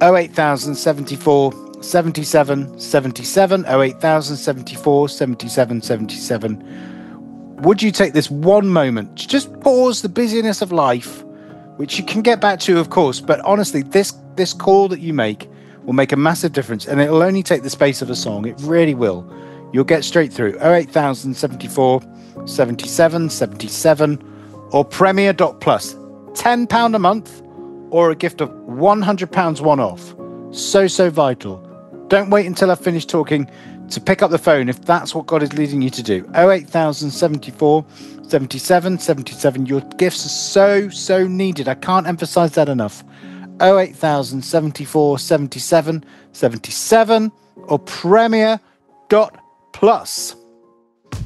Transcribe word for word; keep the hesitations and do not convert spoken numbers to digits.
oh eight thousand seventy-four seventy-seven seventy-seven, oh eight thousand seventy-four seventy-seven seventy-seven. Would you take this one moment to just pause the busyness of life, which you can get back to, of course, but honestly, this this call that you make will make a massive difference, and it'll only take the space of a song. It really will. You'll get straight through. oh eight thousand seventy-four seventy-seven seventy-seven or Premier dot plus. ten pounds a month or a gift of one hundred pounds one off. So, so vital. Don't wait until I've finished talking to pick up the phone if that's what God is leading you to do. oh eight thousand seventy-four seventy-seven seventy-seven. Your gifts are so, so needed. I can't emphasize that enough. oh eight thousand seventy-four seventy-seven seventy-seven or Premier dot plus.